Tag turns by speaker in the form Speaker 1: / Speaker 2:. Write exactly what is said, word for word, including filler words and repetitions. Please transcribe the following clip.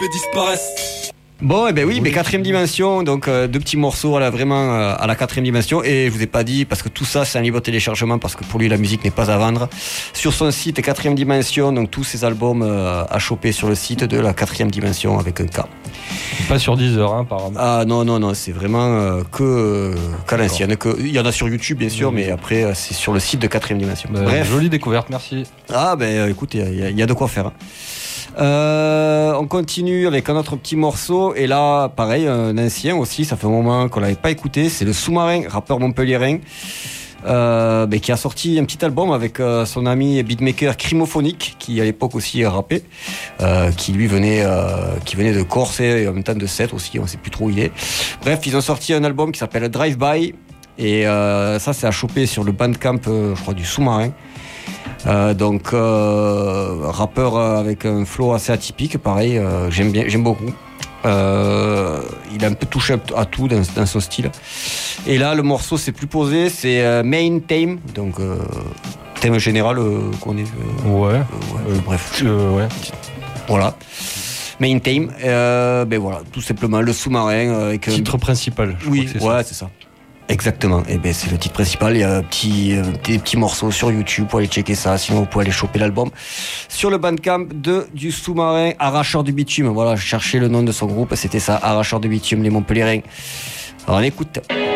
Speaker 1: et disparaissent.
Speaker 2: Bon, et eh ben oui, mais quatrième dimension, donc euh, deux petits morceaux à la, vraiment euh, à la quatrième dimension. Et je vous ai pas dit, parce que tout ça c'est un libre téléchargement, parce que pour lui la musique n'est pas à vendre. Sur son site quatrième dimension, donc tous ses albums euh, à choper sur le site de la quatrième dimension avec un K.
Speaker 3: Pas sur Deezer, hein, apparemment.
Speaker 2: Ah non, non, non, c'est vraiment euh, que euh, qu'à l'ancienne. Que, il y en a sur YouTube, bien sûr, mmh. mais après euh, c'est sur le site de quatrième dimension.
Speaker 3: Bah, Bref. Jolie découverte, merci.
Speaker 2: Ah ben euh, écoute, il y, y, y a de quoi faire. Hein. Euh, on continue avec un autre petit morceau et là pareil un ancien aussi, ça fait un moment qu'on l'avait pas écouté, c'est le Sous-Marin, rappeur montpelliérain euh, ben, qui a sorti un petit album avec euh, son ami beatmaker Crimophonique qui à l'époque aussi rappait, euh, qui lui venait euh, qui venait de Corse et en même temps de Sète aussi, on sait plus trop où il est. Bref, ils ont sorti un album qui s'appelle Drive By et euh, ça c'est à choper sur le Bandcamp euh, je crois du Sous-Marin. Euh, donc euh, rappeur avec un flow assez atypique, pareil, euh, j'aime bien, j'aime beaucoup. Euh, il a un peu touché à tout dans, dans son style. Et là, le morceau c'est plus posé, c'est euh, Main Theme, donc euh, thème général euh, qu'on est.
Speaker 3: Euh, ouais.
Speaker 2: Euh, ouais. Euh, bref.
Speaker 3: Euh, ouais.
Speaker 2: Voilà. Main Theme. Euh, ben voilà, tout simplement le Sous-Marin avec
Speaker 3: titre
Speaker 2: un...
Speaker 3: principal. Je
Speaker 2: oui,
Speaker 3: crois que c'est
Speaker 2: ouais,
Speaker 3: ça.
Speaker 2: c'est ça. Exactement, et ben c'est le titre principal. Il y a un petit, euh, des petits morceaux sur YouTube pour aller checker ça. Sinon, vous pouvez aller choper l'album sur le Bandcamp de du Sous-Marin, Arracheur du Bitume. Voilà, je cherchais le nom de son groupe, c'était ça, Arracheur du Bitume, les Montpelliérains. Alors on écoute.